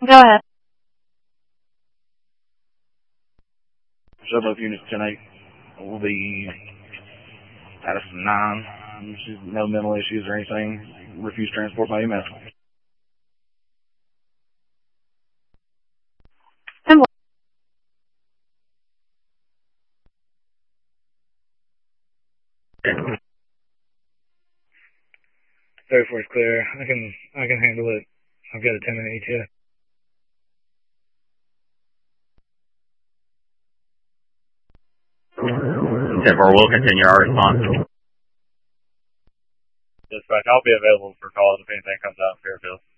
Go ahead. Shuttle Unit 10-8 will be Addison 9. She's no mental issues or anything. Refuse transport by EMS. And what? 34 is clear. I can handle it. I've got a 10-minute ETA. 10-4 will continue our response. Dispatch, I'll be available for calls if anything comes out in Fairfield.